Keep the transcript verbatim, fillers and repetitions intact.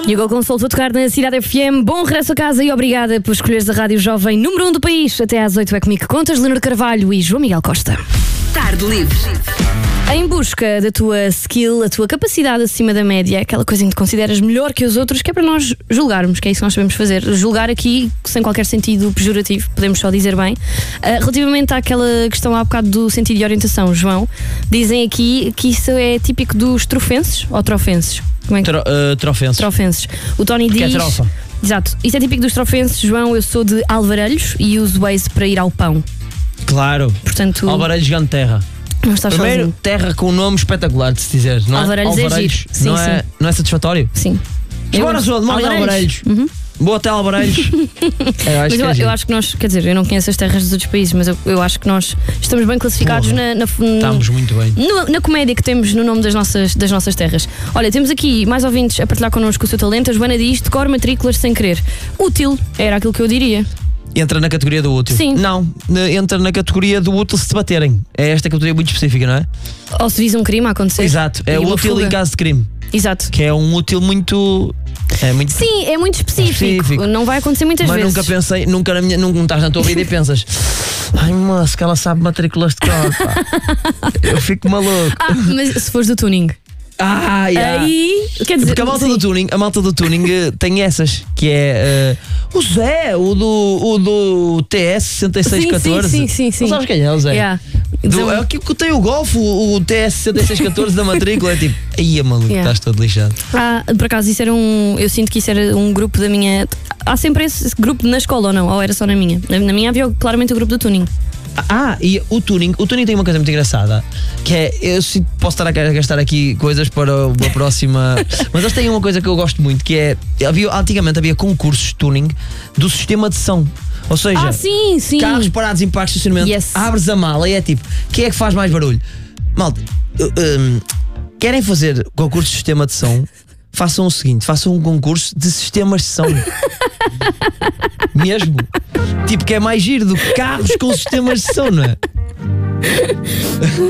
E o Go Console a tocar na Cidade F M. Bom regresso a casa e obrigada por escolheres a Rádio Jovem número um do país. Até às oito é comigo que contas, Leonor Carvalho e João Miguel Costa. Tarde Livre. Em busca da tua skill, a tua capacidade acima da média, aquela coisa em que te consideras melhor que os outros, que é para nós julgarmos, que é isso que nós sabemos fazer. Julgar aqui, sem qualquer sentido pejorativo, podemos só dizer bem. Uh, relativamente àquela questão há bocado do sentido de orientação, João, dizem aqui que isso é típico dos trofenses ou trofenses? Como é que... Tro, uh, trofenses. Trofenses. O Tony Porque diz... é trofa. Exato. Isso é típico dos trofenses, João. Eu sou de Alvarelhos e uso Waze para ir ao pão. Claro. Portanto... Alvarelhos Grande Terra. Não estás Primeiro, sozinho. terra com um nome espetacular de se dizer, não é? Alvarelhos é Alvarelhos. giro. Sim, não, sim. É, não é satisfatório? Sim. Bora, João, de Alvarelhos. Alvarelhos. Uhum. Boa até Alvarelhos. é, eu acho Mas que eu, é eu giro. acho que nós, quer dizer, eu não conheço as terras dos outros países, mas eu, eu acho que nós estamos bem classificados Porra. na, na, Estamos muito bem. no- na comédia que temos no nome das nossas, das nossas terras. Olha, temos aqui mais ouvintes a partilhar connosco o seu talento. A Joana diz: decor matrículas sem querer. Útil, era aquilo que eu diria. Entra na categoria do útil. Sim. Não, ne- entra na categoria do útil se te baterem. É esta categoria muito específica, não é? Ou se visa um crime a acontecer. Exato. É E uma útil fuga. em caso de crime. Exato. Que é um útil muito. É muito. Sim, é muito específico. Específico. Não vai acontecer muitas Mas vezes. nunca pensei, nunca na minha, nunca estás na tua vida e pensas: ai moço, que ela sabe matrículas de cor, pá. Eu fico maluco. Ah, mas se fores do tuning. Ah, yeah. Aí, quer dizer, Porque a malta sim. do tuning, a malta do tuning eh, tem essas, que é eh, o Zé, o do, o do T S sessenta e seis catorze. Sim, sim, sim, sim. Não sabes quem é o Zé? Yeah. Do, Então- é o que que tem o Golf, o, o T S sessenta e seis catorze da matrícula. É tipo, aí maluco, Yeah. estás todo lixado. Ah, por acaso isso era um. Eu sinto que isso era um grupo da minha. Há sempre esse grupo na escola ou não? Ou era só na minha? Na, na minha havia claramente o grupo do tuning. Ah, e o tuning, o tuning tem uma coisa muito engraçada, que é, eu sinto que posso estar a gastar aqui coisas para uma próxima, mas eles têm uma coisa que eu gosto muito, que é, havia, antigamente havia concursos de tuning do sistema de som. Ou seja, Ah, sim, sim. carros parados em parques de estacionamento, Yes. abres a mala e é tipo, quem é que faz mais barulho? Malta, uh, um, querem fazer concurso de sistema de som? Façam o seguinte, façam um concurso de sistemas de som. Mesmo. Tipo, que é mais giro do que carros com sistemas de som, não é?